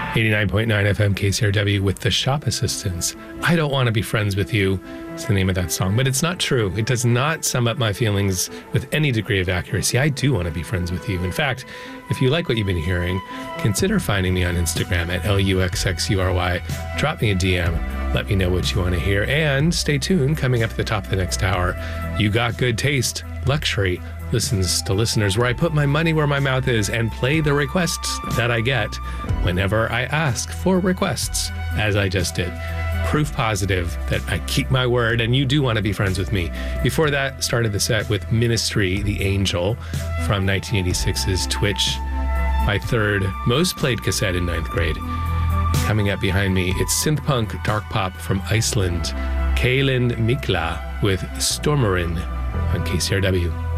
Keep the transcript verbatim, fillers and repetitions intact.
eighty-nine point nine F M K C R W with the Shop Assistants. I don't want to be friends with you. It's the name of that song, but it's not true. It does not sum up my feelings with any degree of accuracy. I do want to be friends with you. In fact, if you like what you've been hearing, consider finding me on Instagram at L U X X U R Y. Drop me a D M. Let me know what you want to hear. And stay tuned. Coming up at the top of the next hour, You Got Good Taste, Luxury listens to listeners, where I put my money where my mouth is and play the requests that I get whenever I ask for requests, as I just did. Proof positive that I keep my word and you do want to be friends with me. Before that, started the set with Ministry, The Angel from nineteen eighty-six's Twitch, my third most played cassette in ninth grade. Coming up behind me, it's synth punk dark pop from Iceland, Kaelin Mikla with Stormarin on K C R W.